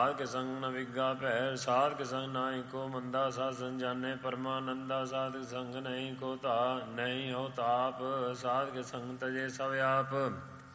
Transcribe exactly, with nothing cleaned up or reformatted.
ਸਾਧ ਕੇ ਸੰਗ ਨ ਵਿਗਾ ਭੈ। ਸਾਧ ਕੇ ਸੰਗ ਨਾਹੀ ਕੋ ਮੰਦਾ। ਸਾਧ ਸੰਗ ਜਾਣੇ ਪਰਮਾਨੰਦਾ। ਸਾਧ ਕੇ ਸੰਗ ਨਹੀਂ ਕੋ ਤਾ ਨਹੀਂ ਹੋ ਤਾਪ। ਸਾਧ ਕੇ ਸੰਗ ਤਜੇ ਸਭ ਆਪ।